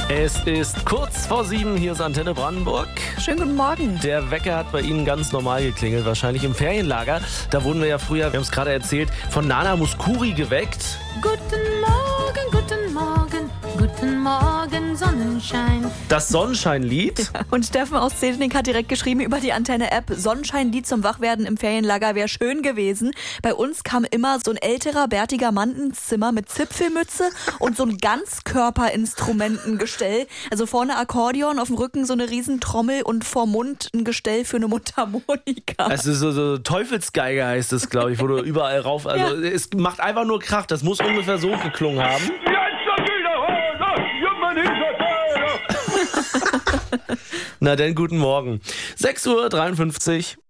Es ist kurz vor 7, hier ist Antenne Brandenburg. Schönen guten Morgen. Der Wecker hat bei Ihnen ganz normal geklingelt, wahrscheinlich im Ferienlager. Da wurden wir ja früher, wir haben es gerade erzählt, von Nana Mouskouri geweckt. Guten Morgen, guten Morgen, guten Morgen, Sonnenschein. Das Sonnenscheinlied. Und Steffen aus Zedenik hat direkt geschrieben über die Antenne-App, Sonnenscheinlied zum Wachwerden im Ferienlager wäre schön gewesen. Bei uns kam immer so ein älterer, bärtiger Mann ins Zimmer mit Zipfelmütze und so ein Ganzkörperinstrumentengestell. Also vorne Akkordeon, auf dem Rücken so eine Riesentrommel und vor Mund ein Gestell für eine Mundharmonika. Also so Teufelsgeige heißt es, glaube ich, wo du überall rauf... Also es macht einfach nur Krach. Das muss ungefähr so geklungen haben. Na denn, guten Morgen. 6:53 Uhr.